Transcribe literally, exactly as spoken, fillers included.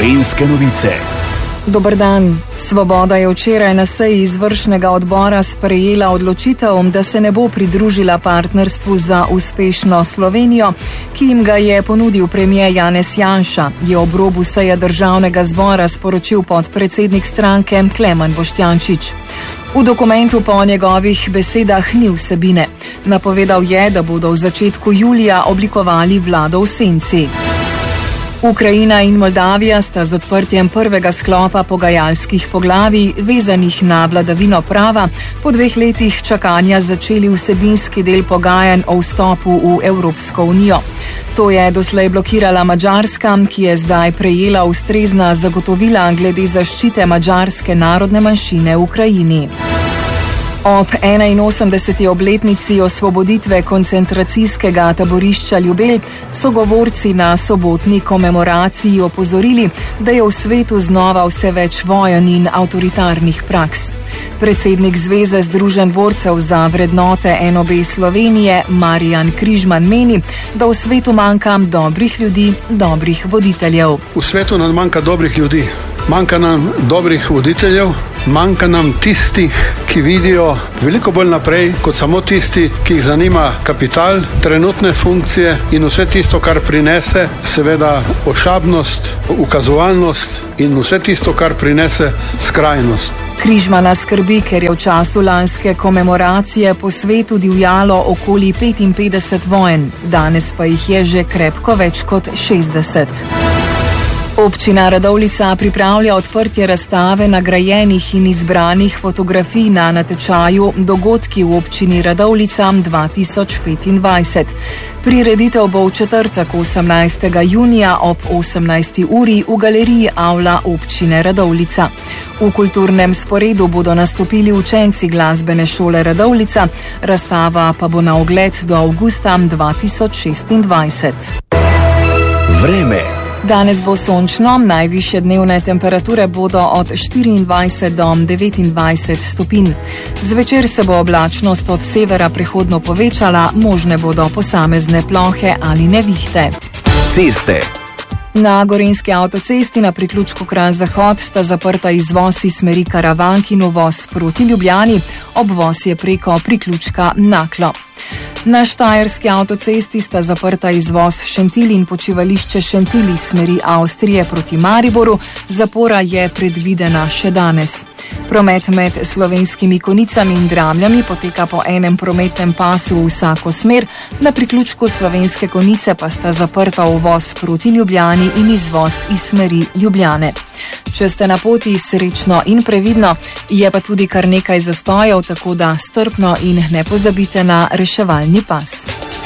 Gorenjske novice. Dober dan. Svoboda je včeraj na seji izvršnega odbora sprejela odločitev, da se ne bo pridružila partnerstvu za uspešno Slovenijo, ki jim ga je ponudil premier Janez Janša, je ob robu seje državnega zbora sporočil podpredsednik stranke Klemen Boštjančič. V dokumentu po njegovih besedah ni vsebine. Napovedal je, da bodo v začetku julija oblikovali vlado v senci. Ukrajina in Moldavija sta z odprtjem prvega sklopa pogajalskih poglavij, vezanih na vladavino prava, po dveh letih čakanja začeli vsebinski del pogajanj o vstopu v Evropsko unijo. To je doslej blokirala Madžarska, ki je zdaj prejela ustrezna zagotovila glede zaščite madžarske narodne manjšine v Ukrajini. Ob enainosemdeseti obletnici osvoboditve koncentracijskega taborišča Ljubelj so govorci na sobotni komemoraciji opozorili, da je v svetu znova vse več vojn in avtoritarnih praks. Predsednik Zveze združenj borcev za vrednote N O B Slovenije Marijan Križman meni, da v svetu manjka dobrih ljudi, dobrih voditeljev. V svetu nam manjka dobrih ljudi, manjka nam dobrih voditeljev, manjka nam tistih, ki vidijo veliko bolj naprej kot samo tisti, ki jih zanima kapital, trenutne funkcije in vse tisto, kar prinese seveda ošabnost, ukazovalnost in vse tisto, kar prinese skrajnost. Križmana skrbi, ker je v času lanske komemoracije po svetu divjalo okoli petinpetdeset vojn, danes pa jih je že krepko več kot šestdeset. Občina Radovljica pripravlja odprtje razstave nagrajenih in izbranih fotografij na natečaju Dogodki v občini Radovljica dva tisoč petindvajset. Prireditev bo v četrtek osemnajstega junija ob osemnajsti uri v galeriji Avla občine Radovljica. V kulturnem sporedu bodo nastopili učenci glasbene šole Radovljica, razstava pa bo na ogled do avgusta dva tisoč šestindvajset. Vreme. Danes bo sončno, najvišje dnevne temperature bodo od štiriindvajset do devetindvajset stopinj. Zvečer se bo oblačnost od severa prehodno povečala, možne bodo posamezne plohe ali nevihte. Ceste. Na Gorenjski avtocesti na priključku Kranj-Zahod sta zaprta izvoz iz smeri Karavank in uvoz proti Ljubljani, obvoz je preko priključka Naklo. Na Štajerski avtocesti sta zaprta izvoz Šentilj in počivališče Šentilj iz smeri Avstrije proti Mariboru, zapora je predvidena še danes. Promet med Slovenskimi Konicami in Dramljami poteka po enem prometnem pasu v vsako smer, na priključku Slovenske Konice pa sta zaprta uvoz proti Ljubljani in izvoz iz smeri Ljubljane. Če ste na poti, srečno in previdno, je pa tudi kar nekaj zastojev, tako da strpno in ne pozabite na reševalni pas.